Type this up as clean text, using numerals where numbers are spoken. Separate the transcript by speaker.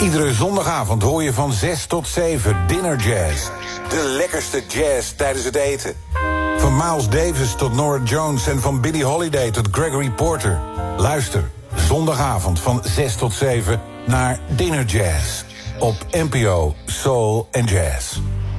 Speaker 1: Iedere zondagavond hoor je van 6 tot 7 Dinner Jazz. De lekkerste jazz tijdens het eten. Van Miles Davis tot Norah Jones en van Billie Holiday tot Gregory Porter. Luister, zondagavond van 6 tot 7 naar Dinner Jazz. Op NPO Soul and Jazz.